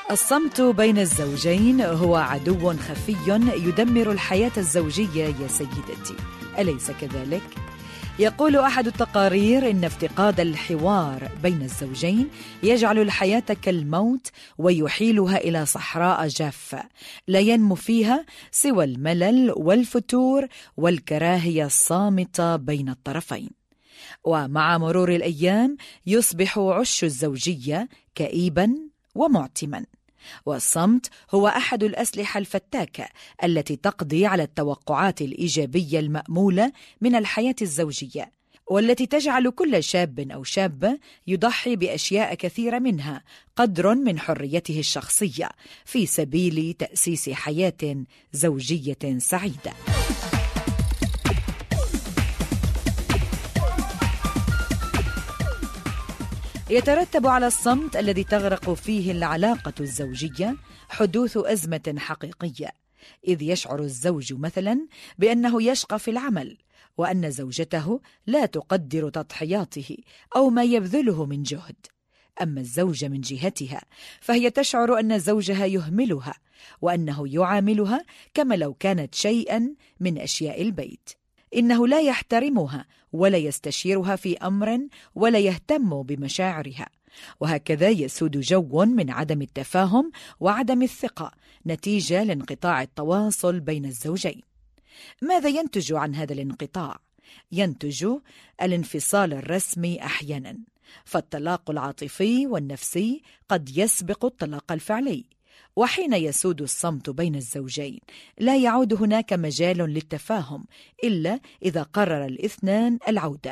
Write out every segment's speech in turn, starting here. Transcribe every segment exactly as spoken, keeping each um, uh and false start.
الصمت بين الزوجين هو عدو خفي يدمر الحياة الزوجية يا سيدتي، أليس كذلك؟ يقول أحد التقارير إن افتقاد الحوار بين الزوجين يجعل الحياة كالموت ويحيلها إلى صحراء جافة لا ينمو فيها سوى الملل والفتور والكراهية الصامتة بين الطرفين. ومع مرور الأيام يصبح عش الزوجية كئيبا ومعتما، والصمت هو أحد الأسلحة الفتاكة التي تقضي على التوقعات الإيجابية المأمولة من الحياة الزوجية، والتي تجعل كل شاب أو شابة يضحي بأشياء كثيرة منها قدر من حريته الشخصية في سبيل تأسيس حياة زوجية سعيدة. يترتب على الصمت الذي تغرق فيه العلاقة الزوجية حدوث أزمة حقيقية، إذ يشعر الزوج مثلا بأنه يشقى في العمل وأن زوجته لا تقدر تضحياته أو ما يبذله من جهد. أما الزوجة من جهتها فهي تشعر أن زوجها يهملها وأنه يعاملها كما لو كانت شيئا من أشياء البيت، إنه لا يحترمها ولا يستشيرها في أمر ولا يهتم بمشاعرها، وهكذا يسود جو من عدم التفاهم وعدم الثقة نتيجة لانقطاع التواصل بين الزوجين. ماذا ينتج عن هذا الانقطاع؟ ينتج الانفصال الرسمي أحيانا، فالطلاق العاطفي والنفسي قد يسبق الطلاق الفعلي. وحين يسود الصمت بين الزوجين لا يعود هناك مجال للتفاهم إلا إذا قرر الاثنان العودة.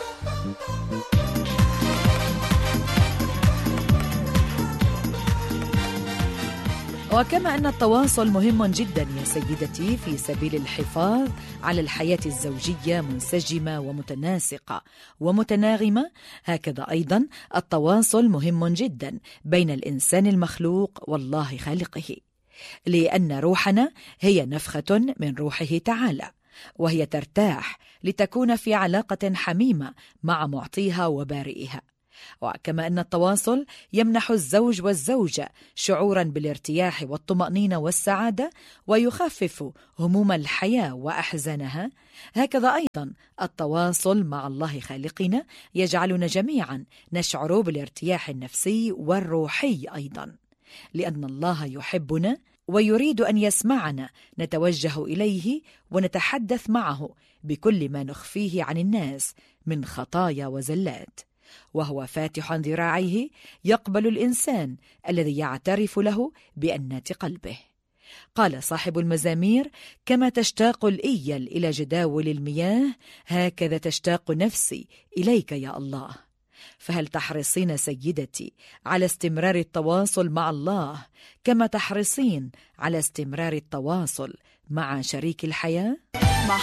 وكما أن التواصل مهم جدا يا سيدتي في سبيل الحفاظ على الحياة الزوجية منسجمة ومتناسقة ومتناغمة، هكذا أيضا التواصل مهم جدا بين الإنسان المخلوق والله خالقه، لأن روحنا هي نفخة من روحه تعالى، وهي ترتاح لتكون في علاقة حميمة مع معطيها وبارئها. وكما أن التواصل يمنح الزوج والزوجة شعورا بالارتياح والطمأنينة والسعادة ويخفف هموم الحياة وأحزانها، هكذا أيضا التواصل مع الله خالقنا يجعلنا جميعا نشعر بالارتياح النفسي والروحي أيضا، لأن الله يحبنا ويريد أن يسمعنا نتوجه إليه ونتحدث معه بكل ما نخفيه عن الناس من خطايا وزلات، وهو فاتح ذراعيه يقبل الإنسان الذي يعترف له بأنات قلبه. قال صاحب المزامير: كما تشتاق الإيل إلى جداول المياه هكذا تشتاق نفسي إليك يا الله. فهل تحرصين سيدتي على استمرار التواصل مع الله كما تحرصين على استمرار التواصل مع شريك الحياة؟